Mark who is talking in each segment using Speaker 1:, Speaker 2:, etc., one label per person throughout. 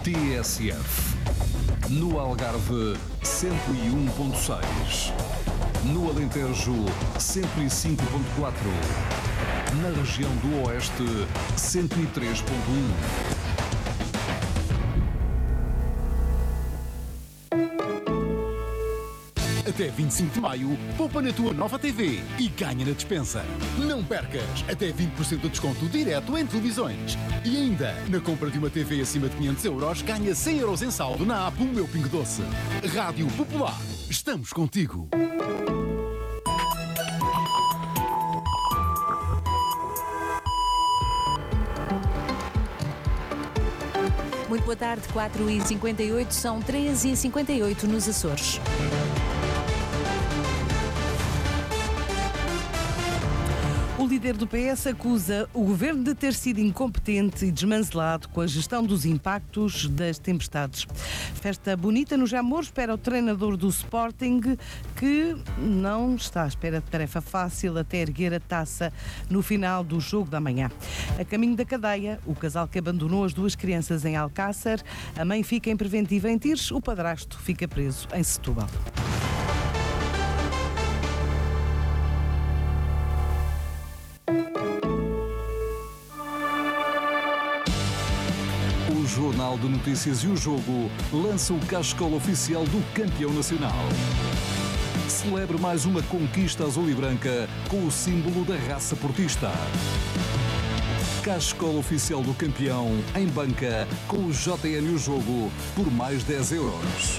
Speaker 1: TSF. No Algarve, 101.6. No Alentejo, 105.4. Na região do Oeste, 103.1.
Speaker 2: Até 25 de maio, poupa na tua nova TV e ganha na despensa. Não percas! Até 20% de desconto direto em televisões. E ainda, na compra de uma TV acima de 500 euros, ganha 100 euros em saldo na app O Meu Pingo Doce. Rádio Popular. Estamos contigo.
Speaker 3: Muito boa tarde, 4h58, são 13h58 nos Açores. O líder do PS acusa o governo de ter sido incompetente e desmanzelado com a gestão dos impactos das tempestades. Festa bonita no Jamor espera o treinador do Sporting, que não está à espera de tarefa fácil até erguer a taça no final do jogo da manhã. A caminho da cadeia, o casal que abandonou as duas crianças em Alcácer, a mãe fica em preventiva em Tires, o padrasto fica preso em Setúbal.
Speaker 1: O Jornal de Notícias e o Jogo lança o cascola oficial do campeão nacional. Celebre mais uma conquista azul e branca com o símbolo da raça portista. Cascola oficial do campeão em banca com o JN e o Jogo por mais 10 euros.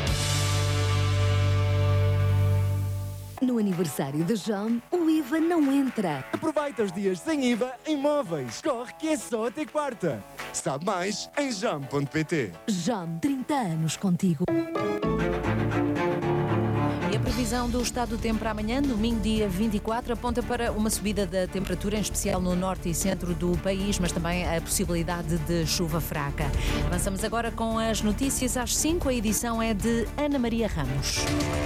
Speaker 4: No aniversário de Jam, o IVA não entra.
Speaker 5: Aproveita os dias sem IVA em móveis. Corre que é só até quarta. Sabe mais em jam.pt.
Speaker 4: Jam, 30 anos contigo.
Speaker 3: E a previsão do estado do tempo para amanhã, domingo, dia 24, aponta para uma subida da temperatura, em especial no norte e centro do país, mas também a possibilidade de chuva fraca. Avançamos agora com as notícias às 5. A edição é de Ana Maria Ramos.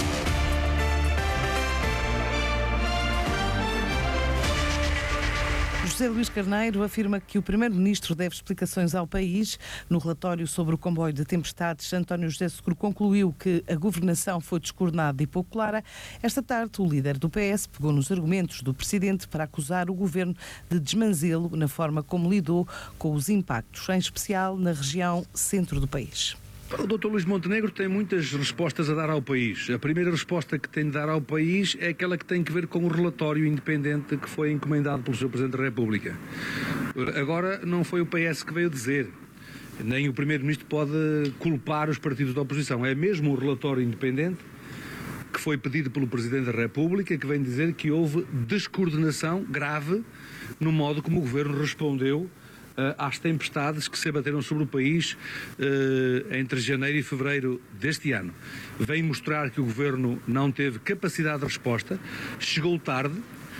Speaker 6: José Luís Carneiro afirma que o Primeiro-Ministro deve explicações ao país. No relatório sobre o comboio de tempestades, António José Seguro concluiu que a governação foi descoordenada e pouco clara. Esta tarde, o líder do PS pegou nos argumentos do Presidente para acusar o Governo de desmanzelo na forma como lidou com os impactos, em especial na região centro do país.
Speaker 7: O Dr. Luís Montenegro tem muitas respostas a dar ao país. A primeira resposta que tem de dar ao país é aquela que tem que ver com o relatório independente que foi encomendado pelo Sr. Presidente da República. Agora, não foi o PS que veio dizer, nem o Primeiro-Ministro pode culpar os partidos da oposição. É mesmo o relatório independente que foi pedido pelo Presidente da República, que vem dizer que houve descoordenação grave no modo como o Governo respondeu às tempestades que se abateram sobre o país entre janeiro e fevereiro deste ano. Vem mostrar que o Governo não teve capacidade de resposta, chegou tarde,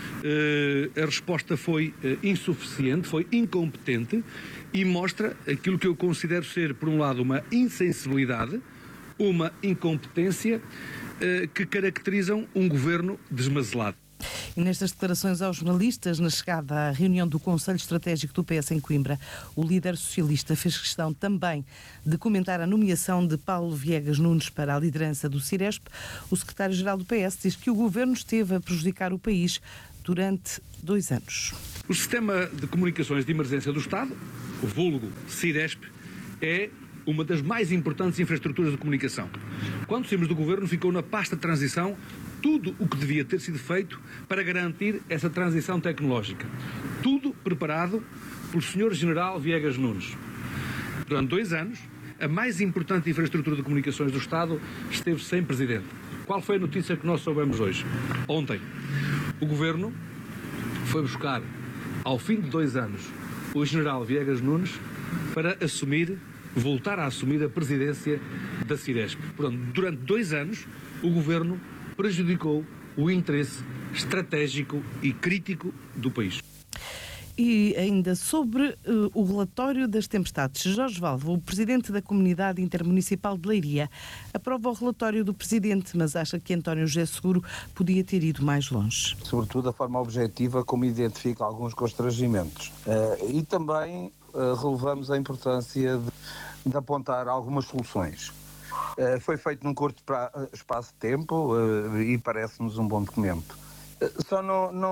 Speaker 7: a resposta foi insuficiente, foi incompetente e mostra aquilo que eu considero ser, por um lado, uma insensibilidade, uma incompetência que caracterizam um Governo desmazelado.
Speaker 6: E nestas declarações aos jornalistas, na chegada à reunião do Conselho Estratégico do PS em Coimbra, o líder socialista fez questão também de comentar a nomeação de Paulo Viegas Nunes para a liderança do Ciresp. O secretário-geral do PS diz que o governo esteve a prejudicar o país durante 2 anos.
Speaker 7: O Sistema de Comunicações de Emergência do Estado, o vulgo Ciresp, é uma das mais importantes infraestruturas de comunicação. Quando saímos do governo, ficou na pasta de transição tudo o que devia ter sido feito para garantir essa transição tecnológica. Tudo preparado pelo Sr. General Viegas Nunes. Durante 2 anos, a mais importante infraestrutura de comunicações do Estado esteve sem presidente. Qual foi a notícia que nós soubemos hoje? Ontem, o Governo foi buscar, ao fim de 2 anos, o General Viegas Nunes para voltar a assumir a presidência da Ciresp. Portanto, durante 2 anos, o Governo prejudicou o interesse estratégico e crítico do país.
Speaker 6: E ainda sobre o relatório das tempestades, Jorge Valvo, o presidente da Comunidade Intermunicipal de Leiria, aprova o relatório do presidente, mas acha que António José Seguro podia ter ido mais longe.
Speaker 8: Sobretudo a forma objetiva como identifica alguns constrangimentos. E também relevamos a importância de apontar algumas soluções. Foi feito num curto espaço de tempo e parece-nos um bom documento. Só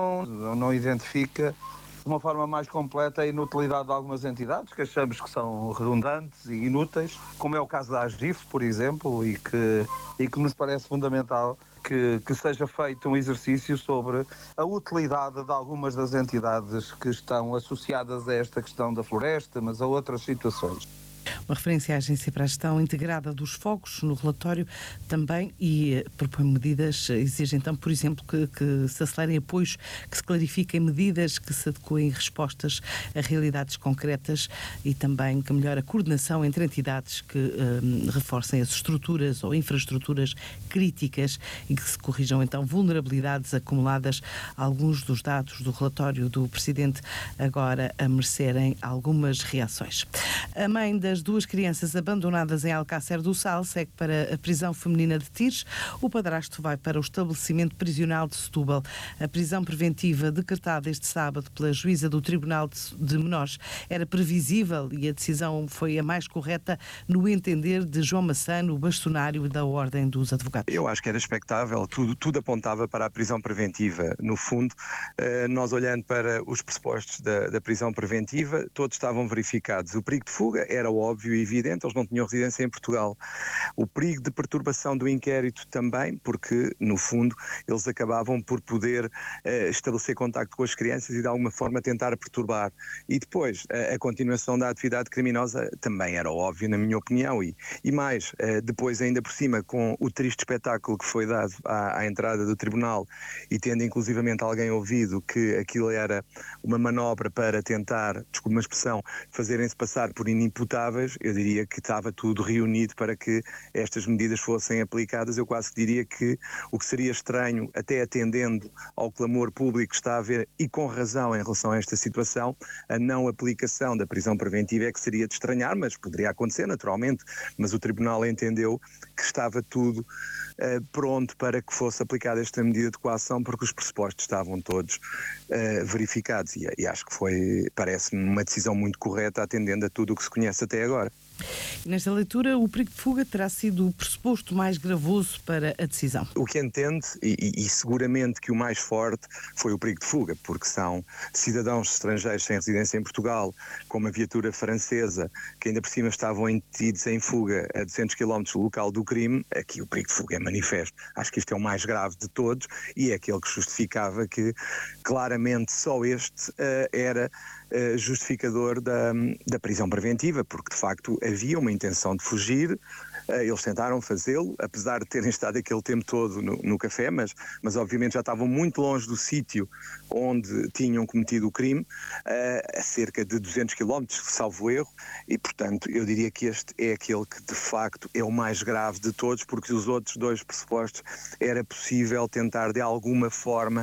Speaker 8: não identifica de uma forma mais completa a inutilidade de algumas entidades que achamos que são redundantes e inúteis, como é o caso da AGIF, por exemplo, e que nos parece fundamental que seja feito um exercício sobre a utilidade de algumas das entidades que estão associadas a esta questão da floresta, mas a outras situações.
Speaker 3: Uma referência à Agência para a Gestão Integrada dos Fogos no relatório também e propõe medidas, exige então, por exemplo, que se acelerem apoios, que se clarifiquem medidas, que se adequem respostas a realidades concretas e também que melhore a coordenação entre entidades que reforcem as estruturas ou infraestruturas críticas e que se corrijam então vulnerabilidades acumuladas. Alguns dos dados do relatório do Presidente agora a merecerem algumas reações. A mãe das duas crianças abandonadas em Alcácer do Sal segue para a prisão feminina de Tires. O padrasto vai para o estabelecimento prisional de Setúbal. A prisão preventiva decretada este sábado pela juíza do Tribunal de Menores era previsível e a decisão foi a mais correta no entender de João Massano, bastonário da Ordem dos Advogados.
Speaker 9: Eu acho que era expectável, tudo apontava para a prisão preventiva. No fundo, nós olhando para os pressupostos da prisão preventiva, todos estavam verificados. O perigo de fuga era óbvio e evidente, eles não tinham residência em Portugal. O perigo de perturbação do inquérito também, porque, no fundo, eles acabavam por poder estabelecer contacto com as crianças e, de alguma forma, tentar perturbar. E depois, a continuação da atividade criminosa também era óbvio, na minha opinião. E mais, depois, ainda por cima, com o triste espetáculo que foi dado à entrada do tribunal e tendo, inclusivamente, alguém ouvido que aquilo era uma manobra para tentar, desculpe uma expressão, fazerem-se passar por inimputáveis, eu diria que estava tudo reunido para que estas medidas fossem aplicadas. Eu quase diria que o que seria estranho, até atendendo ao clamor público que está a haver, e com razão em relação a esta situação, a não aplicação da prisão preventiva é que seria de estranhar, mas poderia acontecer naturalmente, mas o Tribunal entendeu que estava tudo pronto para que fosse aplicada esta medida de coação, porque os pressupostos estavam todos verificados e acho que parece-me uma decisão muito correta, atendendo a tudo o que se conhece até agora.
Speaker 3: Nesta leitura, o perigo de fuga terá sido o pressuposto mais gravoso para a decisão.
Speaker 9: O que entende, e seguramente que o mais forte, foi o perigo de fuga, porque são cidadãos estrangeiros sem residência em Portugal, com uma viatura francesa, que ainda por cima estavam detidos em fuga a 200 km do local do crime. Aqui o perigo de fuga é manifesto. Acho que este é o mais grave de todos e é aquele que justificava que, claramente, só este era justificador da prisão preventiva, porque de facto havia uma intenção de fugir, eles tentaram fazê-lo, apesar de terem estado aquele tempo todo no café, mas obviamente já estavam muito longe do sítio onde tinham cometido o crime, a cerca de 200 km, salvo erro, e portanto eu diria que este é aquele que de facto é o mais grave de todos, porque os outros dois pressupostos era possível tentar de alguma forma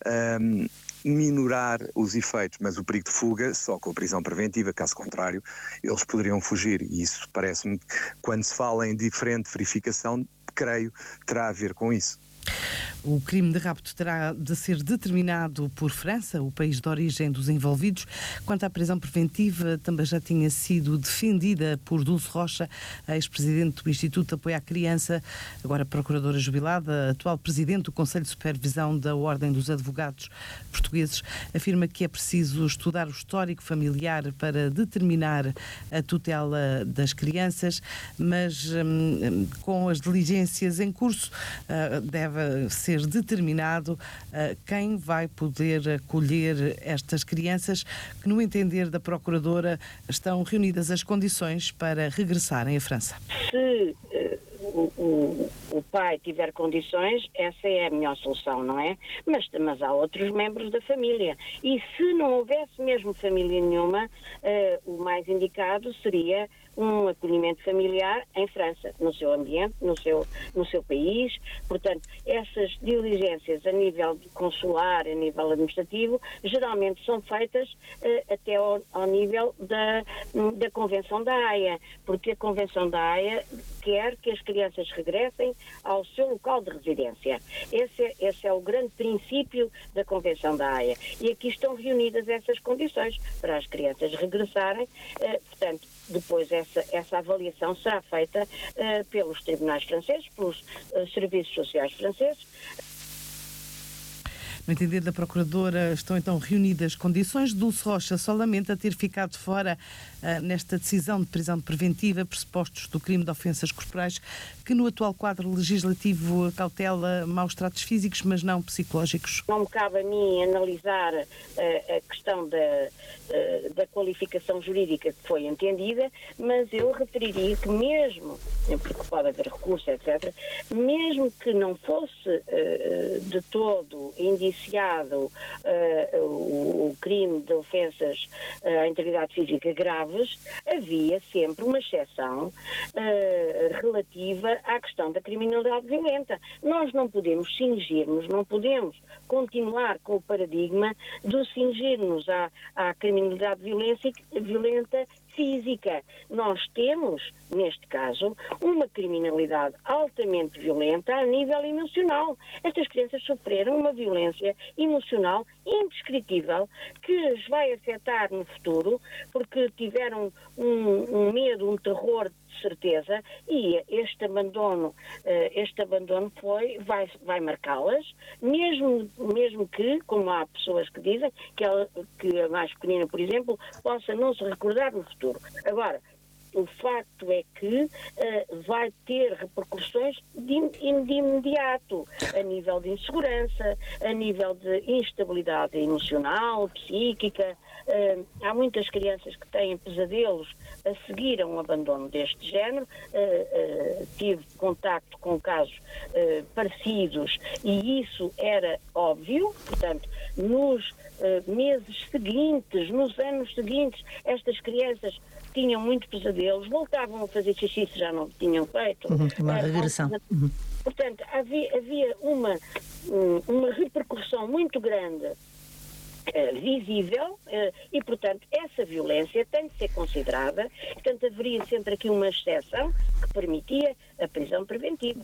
Speaker 9: minorar os efeitos, mas o perigo de fuga só com a prisão preventiva, caso contrário eles poderiam fugir, e isso parece-me, quando se fala em diferente verificação, creio, terá a ver com isso.
Speaker 3: O crime de rapto terá de ser determinado por França, o país de origem dos envolvidos. Quanto à prisão preventiva, também já tinha sido defendida por Dulce Rocha, ex-presidente do Instituto de Apoio à Criança, agora procuradora jubilada, atual presidente do Conselho de Supervisão da Ordem dos Advogados Portugueses, afirma que é preciso estudar o histórico familiar para determinar a tutela das crianças, mas com as diligências em curso deve ser determinado quem vai poder acolher estas crianças, que no entender da Procuradora estão reunidas as condições para regressarem à França.
Speaker 10: Se o pai tiver condições, essa é a melhor solução, não é? Mas há outros membros da família. E se não houvesse mesmo família nenhuma, o mais indicado seria um acolhimento familiar em França, no seu ambiente, no seu país. Portanto, essas diligências a nível consular, a nível administrativo, geralmente são feitas até ao nível da Convenção da Haia, porque a Convenção da Haia quer que as crianças crianças regressem ao seu local de residência. Esse é o grande princípio da Convenção da Haia. E aqui estão reunidas essas condições para as crianças regressarem. Portanto, depois essa avaliação será feita pelos tribunais franceses, pelos serviços sociais franceses.
Speaker 3: No entender da Procuradora, estão então reunidas condições. Dulce Rocha só lamenta ter ficado fora nesta decisão de prisão preventiva pressupostos do crime de ofensas corporais, que no atual quadro legislativo cautela maus tratos físicos, mas não psicológicos.
Speaker 10: Não me cabe a mim analisar a questão da qualificação jurídica que foi entendida, mas eu referiria que mesmo, porque pode haver recurso, etc., mesmo que não fosse de todo indiciado o crime de ofensas à integridade física graves, havia sempre uma exceção relativa à questão da criminalidade violenta. Nós não podemos cingir-nos, não podemos continuar com o paradigma de cingir-nos à criminalidade violenta física. Nós temos, neste caso, uma criminalidade altamente violenta a nível emocional. Estas crianças sofreram uma violência emocional indescritível que as vai afetar no futuro, porque tiveram um medo, um terror de certeza, e este abandono vai marcá-las, mesmo que, como há pessoas que dizem, que a mais pequenina, por exemplo, possa não se recordar no futuro. Agora, o facto é que vai ter repercussões de imediato, a nível de insegurança, a nível de instabilidade emocional, psíquica. Há muitas crianças que têm pesadelos a seguir a um abandono deste género. Tive contacto com casos parecidos e isso era óbvio. Portanto, nos meses seguintes, nos anos seguintes, estas crianças tinham muitos pesadelos, voltavam a fazer xixi se já não tinham feito.
Speaker 6: Uma regressão.
Speaker 10: Portanto, havia uma repercussão muito grande visível e, portanto, essa violência tem de ser considerada. Portanto, haveria sempre aqui uma exceção que permitia a prisão preventiva.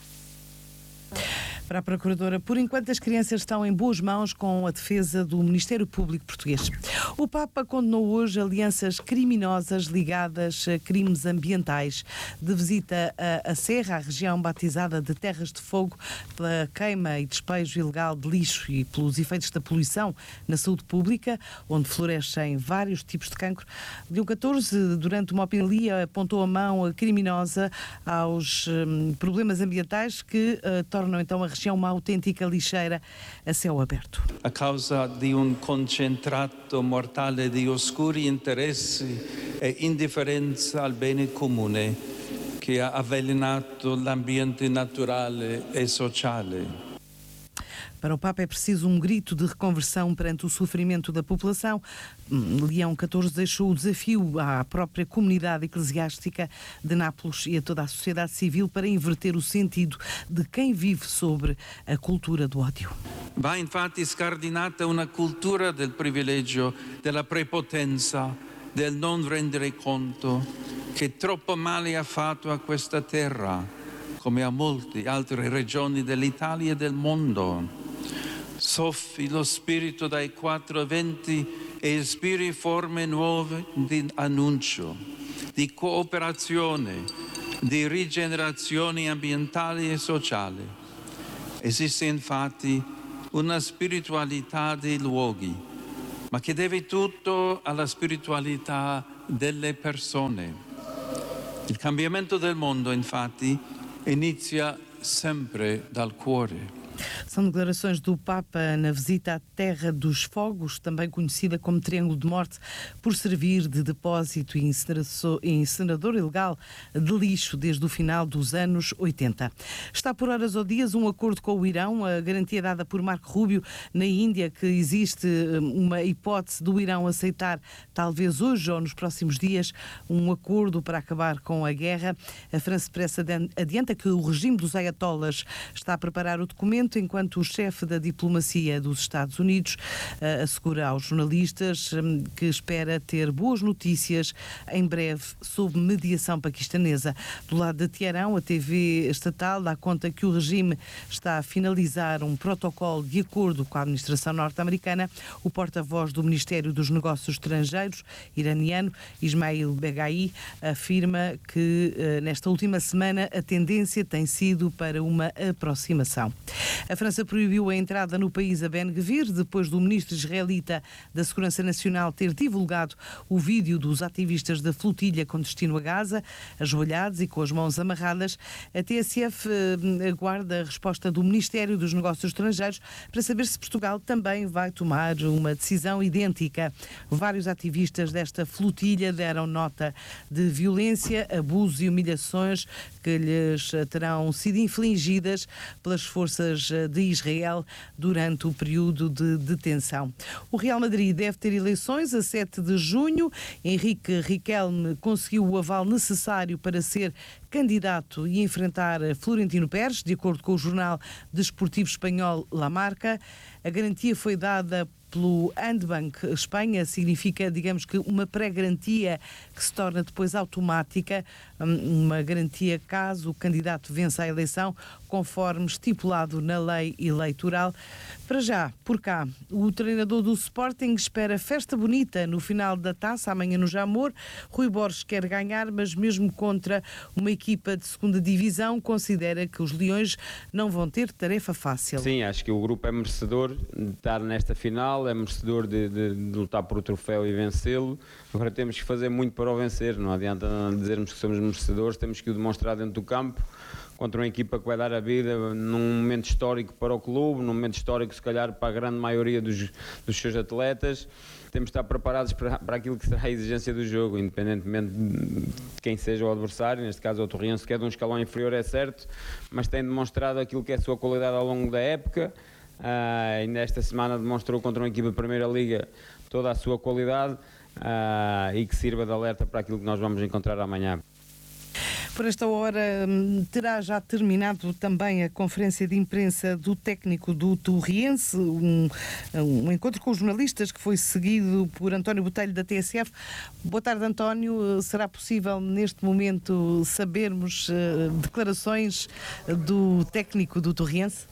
Speaker 3: Para a Procuradora, por enquanto as crianças estão em boas mãos com a defesa do Ministério Público Português. O Papa condenou hoje alianças criminosas ligadas a crimes ambientais. De visita à Serra, a região batizada de Terras de Fogo, pela queima e despejo ilegal de lixo e pelos efeitos da poluição na saúde pública, onde florescem vários tipos de cancro, Leão XIV, durante uma homilia, apontou a mão criminosa aos problemas ambientais que tornam então a região uma autêntica lixeira a céu aberto.
Speaker 11: A causa di un concentrato mortale di oscuri interessi e indifferenza al bene comune che ha avvelenato l'ambiente naturale e sociale.
Speaker 3: Para o Papa é preciso um grito de reconversão perante o sofrimento da população. Leão XIV deixou o desafio à própria comunidade eclesiástica de Nápoles e a toda a sociedade civil para inverter o sentido de quem vive sobre a cultura do ódio.
Speaker 11: Va infatti scardinata una cultura del privilegio, della prepotenza, del non rendere conto, che troppo male ha fatto a questa terra, come a molte altre regioni dell'Italia e del mondo. Soffi lo spirito dai quattro venti e ispiri forme nuove di annuncio, di cooperazione, di rigenerazione ambientale e sociale. Esiste infatti una spiritualità dei luoghi, ma che deve tutto alla spiritualità delle persone. Il cambiamento del mondo, infatti, inizia sempre dal cuore.
Speaker 3: São declarações do Papa na visita à Terra dos Fogos, também conhecida como Triângulo de Morte, por servir de depósito e incinerador ilegal de lixo desde o final dos anos 80. Está por horas ou dias um acordo com o Irão, a garantia dada por Marco Rubio na Índia, que existe uma hipótese do Irão aceitar, talvez hoje ou nos próximos dias, um acordo para acabar com a guerra. A France Press adianta que o regime dos ayatollahs está a preparar o documento, enquanto enquanto o chefe da diplomacia dos Estados Unidos assegura aos jornalistas que espera ter boas notícias em breve sob mediação paquistanesa. Do lado de Teherão, a TV estatal dá conta que o regime está a finalizar um protocolo de acordo com a administração norte-americana. O porta-voz do Ministério dos Negócios Estrangeiros iraniano, Ismail Beghai, afirma que nesta última semana a tendência tem sido para uma aproximação. A França proibiu a entrada no país a Ben Gvir depois do ministro israelita da Segurança Nacional ter divulgado o vídeo dos ativistas da flotilha com destino a Gaza, ajoelhados e com as mãos amarradas. A TSF aguarda a resposta do Ministério dos Negócios Estrangeiros para saber se Portugal também vai tomar uma decisão idêntica. Vários ativistas desta flotilha deram nota de violência, abusos e humilhações que lhes terão sido infligidas pelas forças de Israel durante o período de detenção. O Real Madrid deve ter eleições a 7 de junho. Henrique Riquelme conseguiu o aval necessário para ser candidato e enfrentar Florentino Pérez, de acordo com o jornal desportivo espanhol La Marca. A garantia foi dada pelo Handbank Espanha, significa, digamos que, uma pré-garantia que se torna depois automática, uma garantia caso o candidato vença a eleição, conforme estipulado na lei eleitoral. Para já, por cá, o treinador do Sporting espera festa bonita no final da taça, amanhã no Jamor. Rui Borges quer ganhar, mas mesmo contra uma equipa de segunda divisão, considera que os Leões não vão ter tarefa fácil.
Speaker 12: Sim, acho que o grupo é merecedor de estar nesta final, é merecedor de lutar por o troféu e vencê-lo. Agora temos que fazer muito para o vencer, não adianta dizermos que somos merecedores, temos que o demonstrar dentro do campo, contra uma equipa que vai dar a vida num momento histórico para o clube, num momento histórico se calhar para a grande maioria dos seus atletas. Temos de estar preparados para aquilo que será a exigência do jogo, independentemente de quem seja o adversário. Neste caso o Torriense, que é de um escalão inferior, é certo, mas tem demonstrado aquilo que é a sua qualidade ao longo da época. E nesta semana demonstrou contra uma equipa de Primeira Liga toda a sua qualidade e que sirva de alerta para aquilo que nós vamos encontrar amanhã.
Speaker 3: Por esta hora terá já terminado também a conferência de imprensa do técnico do Torriense, um encontro com os jornalistas que foi seguido por António Botelho da TSF. Boa tarde, António. Será possível neste momento sabermos declarações do técnico do Torriense?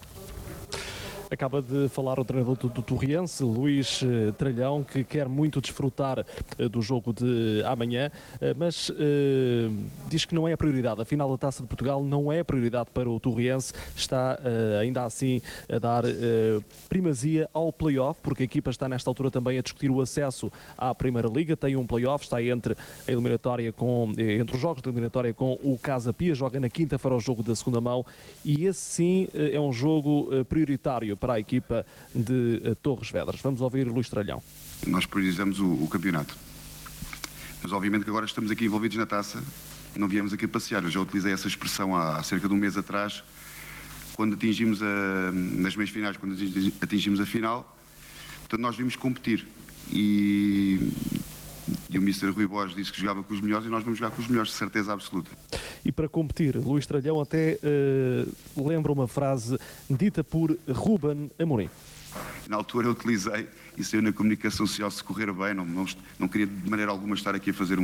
Speaker 13: Acaba de falar o treinador do Torriense, Luís Tralhão, que quer muito desfrutar do jogo de amanhã, mas diz que não é a prioridade. A final da Taça de Portugal não é a prioridade para o Torriense. Está ainda assim a dar primazia ao play-off, porque a equipa está nesta altura também a discutir o acesso à Primeira Liga. Tem um play-off, está entre a eliminatória entre os jogos da eliminatória com o Casa Pia, joga na quinta-feira o jogo da segunda mão, e esse sim é um jogo prioritário para a equipa de Torres Vedras. Vamos ouvir Luís Tralhão.
Speaker 14: Nós priorizamos o campeonato, mas obviamente que agora estamos aqui envolvidos na taça, não viemos aqui passear. Eu já utilizei essa expressão há cerca de um mês atrás, quando atingimos nas meias finais, quando atingimos a final. Portanto, nós vimos competir e o Mr. Rui Borges disse que jogava com os melhores e nós vamos jogar com os melhores, de certeza absoluta.
Speaker 13: E para competir, Luís Tralhão até lembra uma frase dita por Ruben Amorim.
Speaker 14: Na altura eu utilizei, e saiu na comunicação social, se correr bem, não queria de maneira alguma estar aqui a fazer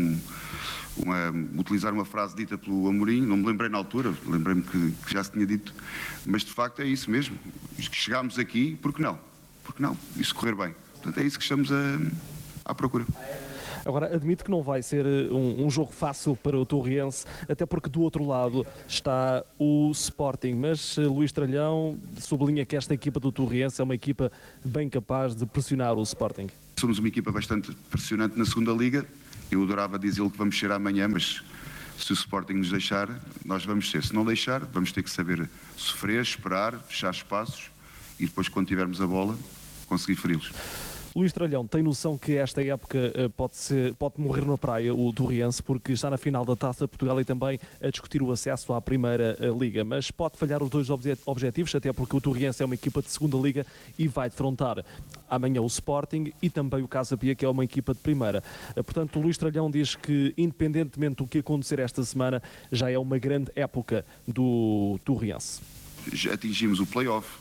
Speaker 14: utilizar uma frase dita pelo Amorim, não me lembrei na altura, lembrei-me que já se tinha dito, mas de facto é isso mesmo. Chegámos aqui, porque não? Porque não? E se correr bem? Portanto, é isso que estamos à procura.
Speaker 13: Agora, admito que não vai ser um jogo fácil para o Torriense, até porque do outro lado está o Sporting, mas Luís Tralhão sublinha que esta equipa do Torriense é uma equipa bem capaz de pressionar o Sporting.
Speaker 14: Somos uma equipa bastante pressionante na segunda Liga. Eu adorava dizer-lhe que vamos ser amanhã, mas se o Sporting nos deixar, nós vamos ser. Se não deixar, vamos ter que saber sofrer, esperar, fechar espaços e depois, quando tivermos a bola, conseguir feri-los.
Speaker 13: Luís Tralhão tem noção que esta época pode morrer na praia o Torriense, porque está na final da Taça de Portugal e também a discutir o acesso à Primeira Liga, mas pode falhar os dois objetivos, até porque o Torriense é uma equipa de segunda Liga e vai defrontar amanhã o Sporting e também o Casa Pia, que é uma equipa de primeira. Portanto, o Luís Tralhão diz que, independentemente do que acontecer esta semana, já é uma grande época do Torriense.
Speaker 14: Já atingimos o play-off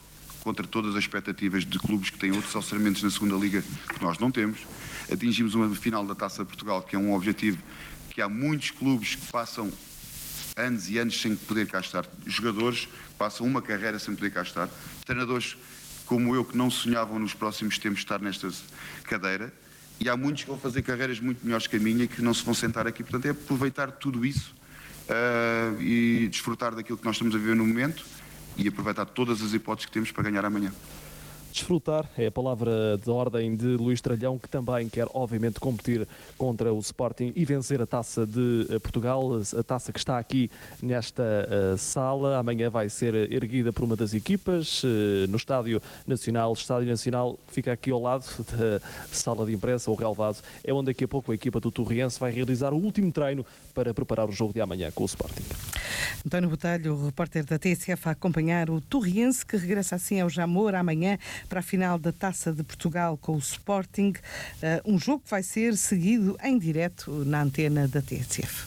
Speaker 14: contra todas as expectativas de clubes que têm outros orçamentos na segunda liga que nós não temos. Atingimos uma final da Taça de Portugal, que é um objetivo que há muitos clubes que passam anos e anos sem poder cá estar. Jogadores que passam uma carreira sem poder cá estar. Treinadores como eu que não sonhavam nos próximos tempos estar nesta cadeira. E há muitos que vão fazer carreiras muito melhores que a minha e que não se vão sentar aqui. Portanto, é aproveitar tudo isso e desfrutar daquilo que nós estamos a viver no momento e aproveitar todas as hipóteses que temos para ganhar amanhã.
Speaker 13: Desfrutar é a palavra de ordem de Luís Tralhão, que também quer, obviamente, competir contra o Sporting e vencer a Taça de Portugal, a taça que está aqui nesta sala. Amanhã vai ser erguida por uma das equipas no Estádio Nacional. O Estádio Nacional fica aqui ao lado da sala de imprensa, o relvado. É onde daqui a pouco a equipa do Torriense vai realizar o último treino para preparar o jogo de amanhã com o Sporting.
Speaker 3: António Botelho, o repórter da TSF, a acompanhar o Torriense, que regressa assim ao Jamor amanhã para a final da Taça de Portugal com o Sporting. Um jogo que vai ser seguido em direto na antena da TSF.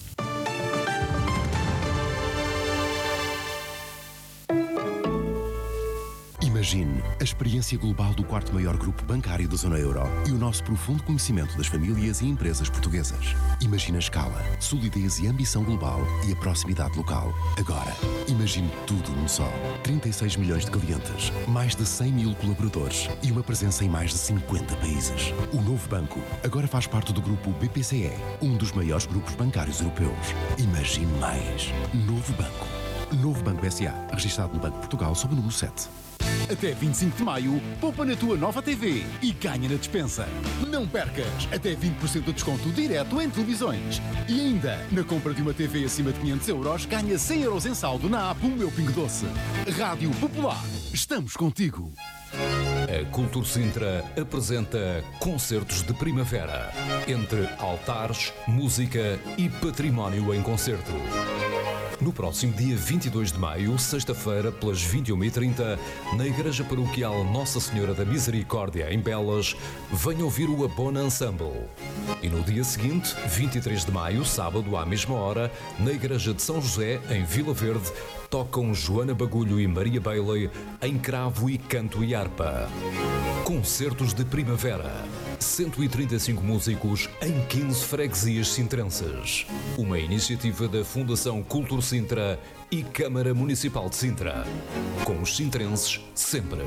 Speaker 15: Imagine a experiência global do quarto maior grupo bancário da zona euro e o nosso profundo conhecimento das famílias e empresas portuguesas. Imagine a escala, solidez e ambição global e a proximidade local. Agora, imagine tudo num só. 36 milhões de clientes, mais de 100 mil colaboradores e uma presença em mais de 50 países. O novo banco agora faz parte do grupo BPCE, um dos maiores grupos bancários europeus. Imagine mais. Novo Banco. Novo Banco S.A., registado no Banco de Portugal sob o número 7.
Speaker 2: Até 25 de maio, poupa na tua nova TV e ganha na despensa. Não percas, até 20% de desconto direto em televisões. E ainda, na compra de uma TV acima de 500 euros, ganha 100 euros em saldo na app O Meu Pingo Doce. Rádio Popular, estamos contigo.
Speaker 1: A Cultur Sintra apresenta Concertos de Primavera, entre altares, música e património em concerto. No próximo dia 22 de maio, sexta-feira, pelas 21h30, na Igreja Paroquial Nossa Senhora da Misericórdia, em Belas, venha ouvir o Abona Ensemble. E no dia seguinte, 23 de maio, sábado, à mesma hora, na Igreja de São José, em Vila Verde, tocam Joana Bagulho e Maria Bailey em cravo e canto e harpa. Concertos de Primavera. 135 músicos em 15 freguesias sintrenses. Uma iniciativa da Fundação Cultur Sintra e Câmara Municipal de Sintra. Com os sintrenses sempre.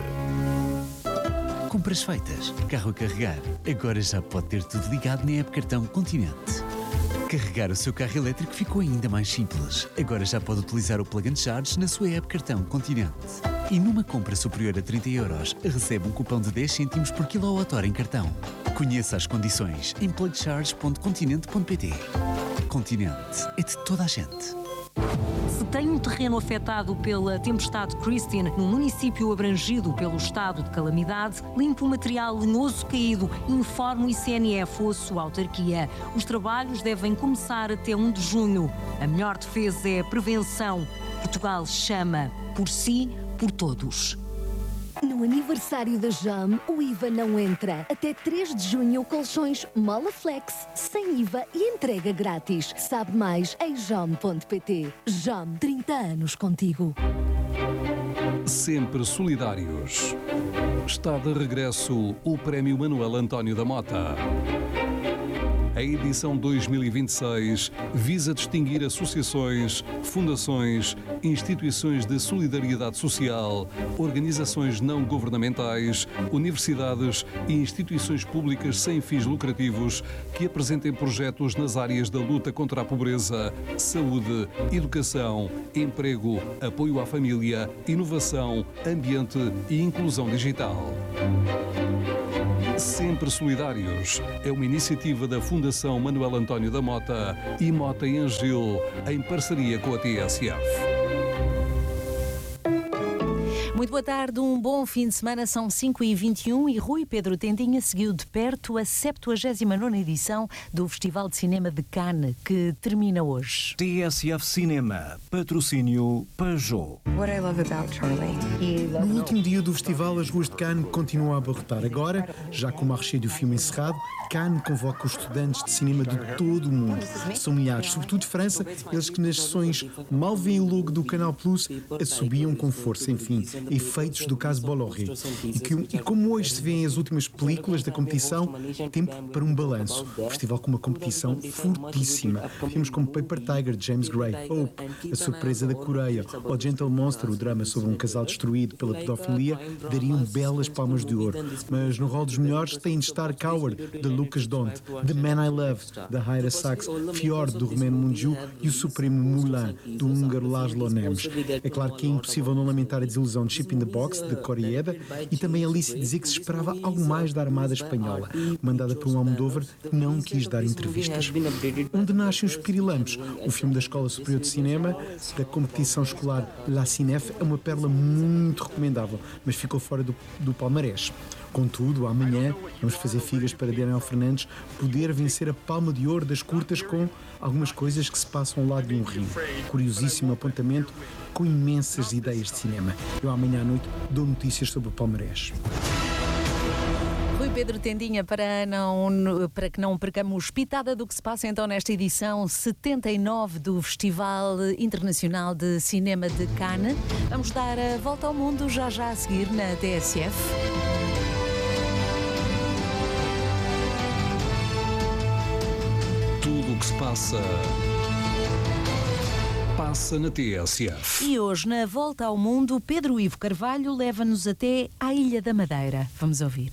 Speaker 16: Compras feitas, carro a carregar. Agora já pode ter tudo ligado na app Cartão Continente. Carregar o seu carro elétrico ficou ainda mais simples. Agora já pode utilizar o Plug and Charge na sua app Cartão Continente. E numa compra superior a 30 euros, recebe um cupom de 10 cêntimos por kWh em cartão. Conheça as condições em plugcharge.continente.pt. Continente é de toda a gente.
Speaker 17: Se tem um terreno afetado pela tempestade Christine, num município abrangido pelo estado de calamidade, limpe o material lenhoso caído, informe o ICNF ou a sua autarquia. Os trabalhos devem começar até 1 de junho. A melhor defesa é a prevenção. Portugal chama por si, por todos.
Speaker 4: No aniversário da JAM, o IVA não entra. Até 3 de junho, colchões Molaflex, sem IVA e entrega grátis. Sabe mais em jam.pt. JAM, 30 anos contigo.
Speaker 1: Sempre solidários. Está de regresso o Prémio Manuel António da Mota. A edição 2026 visa distinguir associações, fundações, instituições de solidariedade social, organizações não governamentais, universidades e instituições públicas sem fins lucrativos que apresentem projetos nas áreas da luta contra a pobreza, saúde, educação, emprego, apoio à família, inovação, ambiente e inclusão digital. Sempre Solidários é uma iniciativa da Fundação Manuel António da Mota e Mota e Angil, em parceria com a TSF.
Speaker 18: Muito boa tarde, um bom fim de semana, são 5h21 e Rui Pedro Tendinha seguiu de perto a 79ª edição do Festival de Cinema de Cannes, que termina hoje.
Speaker 19: TSF Cinema, patrocínio Peugeot.
Speaker 20: What I love about Charlie.
Speaker 21: No último dia do festival, as ruas de Cannes continuam a abarrotar. Agora, já com o marché do filme encerrado, Cannes convoca os estudantes de cinema de todo o mundo. São milhares, sobretudo de França, eles que nas sessões mal veem o logo do Canal Plus assobiam com força. Enfim, efeitos do caso Bolloré. E como hoje se vê as últimas películas da competição, tempo para um balanço. O festival com uma competição fortíssima. Filmes como Paper Tiger, de James Gray, Hope, A Surpresa da Coreia, ou Gentle Monster, o drama sobre um casal destruído pela pedofilia, dariam belas palmas de ouro. Mas no rol dos melhores têm de estar Coward, de Lucas Dont, The Man I Love, da Haira Sachs, Fjord, do romeno Mungiu, e o supremo Mulan, do húngaro Laszlo Nemes. É claro que é impossível não lamentar a desilusão de Chip in the Box, de Corieda, e também Alice dizer que se esperava algo mais da Armada Espanhola, mandada por um Almodóvar que não quis dar entrevistas. Onde nascem os Pirilampos, o filme da Escola Superior de Cinema, da competição escolar La Cinef, é uma pérola muito recomendável, mas ficou fora do palmarés. Contudo, amanhã vamos fazer figas para Daniel Fernandes poder vencer a palma de ouro das curtas com algumas coisas que se passam ao lado de um rio. Curiosíssimo apontamento com imensas ideias de cinema. Eu amanhã à noite dou notícias sobre o palmarés.
Speaker 18: Rui Pedro Tendinha, para que não percamos pitada do que se passa então nesta edição 79 do Festival Internacional de Cinema de Cannes. Vamos dar a volta ao mundo já a seguir na TSF.
Speaker 1: Tudo o que se passa na TSF.
Speaker 18: E hoje, na volta ao mundo, Pedro Ivo Carvalho leva-nos até à Ilha da Madeira. Vamos ouvir.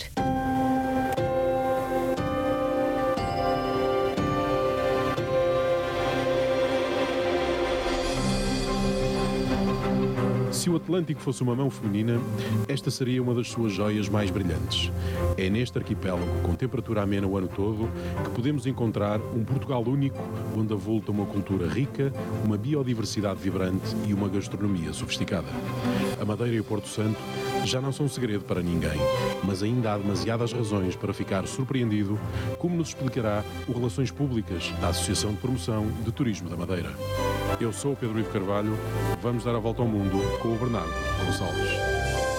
Speaker 20: Se o Atlântico fosse uma mão feminina, esta seria uma das suas joias mais brilhantes. É neste arquipélago, com temperatura amena o ano todo, que podemos encontrar um Portugal único, onde avulta uma cultura rica, uma biodiversidade vibrante e uma gastronomia sofisticada. A Madeira e o Porto Santo já não são um segredo para ninguém, mas ainda há demasiadas razões para ficar surpreendido, como nos explicará o Relações Públicas da Associação de Promoção de Turismo da Madeira. Eu sou o Pedro Ivo Carvalho, vamos dar a volta ao mundo com o Bernardo Gonçalves.